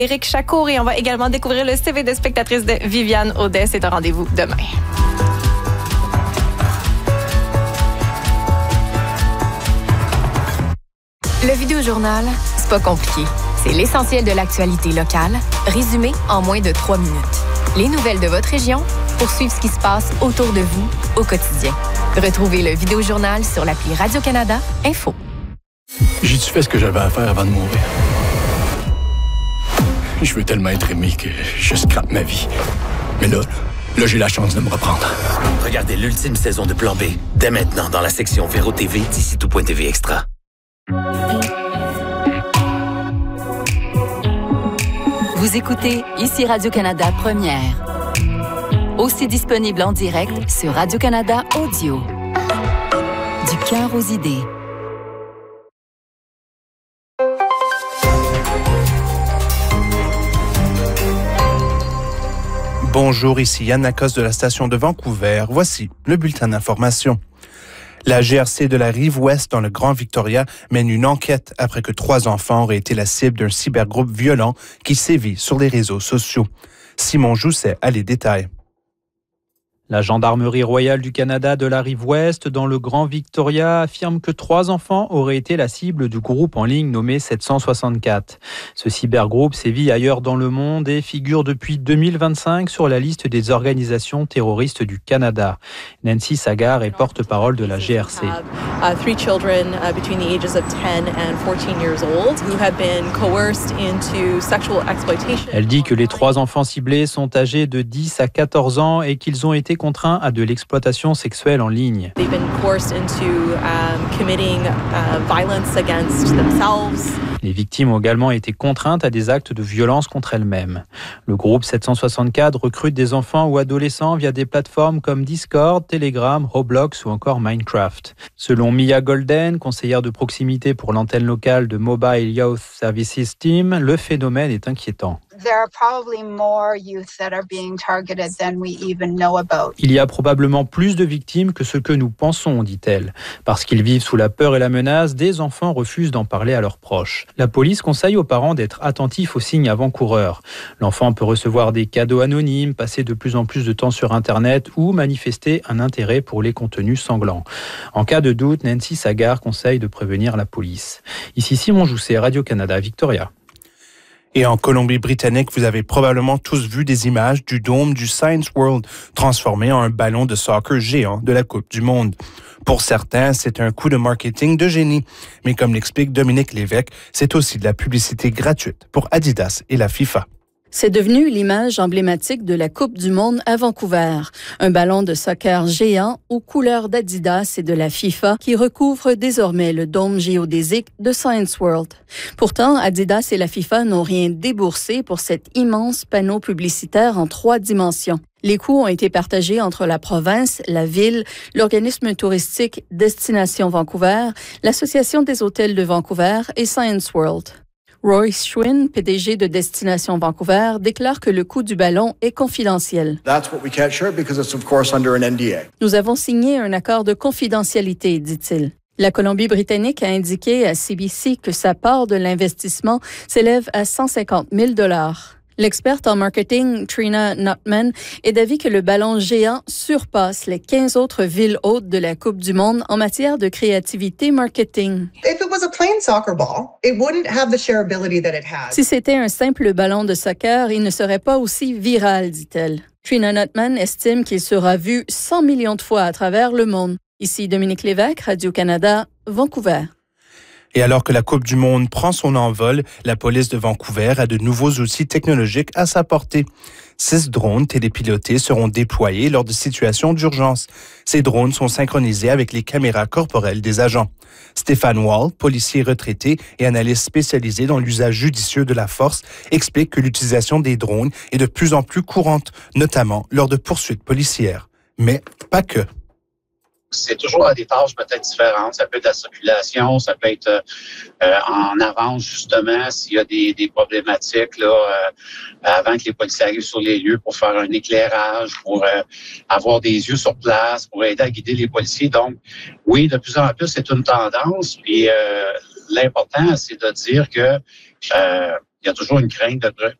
Éric Chacour et on va également découvrir le CV de spectatrice de Viviane Audet. C'est un rendez-vous demain. Le Vidéojournal, c'est pas compliqué. C'est l'essentiel de l'actualité locale, résumé en moins de 3 minutes. Les nouvelles de votre région pour suivre ce qui se passe autour de vous au quotidien. Retrouvez le Vidéojournal sur l'appli Radio-Canada Info. J'ai-tu fait ce que j'avais à faire avant de mourir? Je veux tellement être aimé que je scrape ma vie. Mais là, j'ai la chance de me reprendre. Regardez l'ultime saison de Plan B, dès maintenant dans la section Véro TV d'ici tout.tv Extra. Vous écoutez ici Radio-Canada Première. Aussi disponible en direct sur Radio-Canada Audio. Du cœur aux idées. Bonjour, ici Yann Lacoste de la station de Vancouver. Voici le bulletin d'information. La GRC de la Rive-Ouest dans le Grand Victoria mène une enquête après que 3 enfants auraient été la cible d'un cybergroupe violent qui sévit sur les réseaux sociaux. Simon Jousset a les détails. La Gendarmerie royale du Canada de la Rive-Ouest dans le Grand Victoria affirme que 3 enfants auraient été la cible du groupe en ligne nommé 764. Ce cybergroupe sévit ailleurs dans le monde et figure depuis 2025 sur la liste des organisations terroristes du Canada. Nancy Sagard est porte-parole de la GRC. 3 children between the ages of 10 and 14 years old who have been coerced into sexual exploitation. Elle dit que les 3 enfants ciblés sont âgés de 10 à 14 ans et qu'ils ont été contraints à de l'exploitation sexuelle en ligne. They've been coerced into committing violence against themselves. Les victimes ont également été contraintes à des actes de violence contre elles-mêmes. Le groupe 764 recrute des enfants ou adolescents via des plateformes comme Discord, Telegram, Roblox ou encore Minecraft. Selon Mia Golden, conseillère de proximité pour l'antenne locale de Mobile Youth Services Team, le phénomène est inquiétant. Il y a probablement plus de victimes que ce que nous pensons, dit-elle. Parce qu'ils vivent sous la peur et la menace, des enfants refusent d'en parler à leurs proches. La police conseille aux parents d'être attentifs aux signes avant-coureurs. L'enfant peut recevoir des cadeaux anonymes, passer de plus en plus de temps sur Internet ou manifester un intérêt pour les contenus sanglants. En cas de doute, Nancy Sagard conseille de prévenir la police. Ici Simon Jousset, Radio-Canada, Victoria. Et en Colombie-Britannique, vous avez probablement tous vu des images du dôme du Science World transformé en un ballon de soccer géant de la Coupe du Monde. Pour certains, c'est un coup de marketing de génie. Mais comme l'explique Dominique Lévesque, c'est aussi de la publicité gratuite pour Adidas et la FIFA. C'est devenu l'image emblématique de la Coupe du Monde à Vancouver. Un ballon de soccer géant aux couleurs d'Adidas et de la FIFA qui recouvre désormais le dôme géodésique de Science World. Pourtant, Adidas et la FIFA n'ont rien déboursé pour cet immense panneau publicitaire en 3 dimensions. Les coûts ont été partagés entre la province, la ville, l'organisme touristique Destination Vancouver, l'Association des hôtels de Vancouver et Science World. Roy Schwinn, PDG de Destination Vancouver, déclare que le coût du ballon est confidentiel. Nous avons signé un accord de confidentialité, dit-il. La Colombie-Britannique a indiqué à CBC que sa part de l'investissement s'élève à 150 000 $. L'experte en marketing, Trina Nutman, est d'avis que le ballon géant surpasse les 15 autres villes hôtes de la Coupe du Monde en matière de créativité marketing. Si c'était un simple ballon de soccer, il ne serait pas aussi viral, dit-elle. Trina Nutman estime qu'il sera vu 100 millions de fois à travers le monde. Ici Dominique Lévesque, Radio-Canada, Vancouver. Et alors que la Coupe du Monde prend son envol, la police de Vancouver a de nouveaux outils technologiques à sa portée. 6 drones télépilotés seront déployés lors de situations d'urgence. Ces drones sont synchronisés avec les caméras corporelles des agents. Stéphane Wall, policier retraité et analyste spécialisé dans l'usage judicieux de la force, explique que l'utilisation des drones est de plus en plus courante, notamment lors de poursuites policières. Mais pas que. C'est toujours à des tâches peut-être différentes. Ça peut être la circulation, ça peut être en avance justement s'il y a des problématiques là avant que les policiers arrivent sur les lieux pour faire un éclairage, pour avoir des yeux sur place, pour aider à guider les policiers. Donc oui, de plus en plus, c'est une tendance. Puis l'important, c'est de dire que il y a toujours une crainte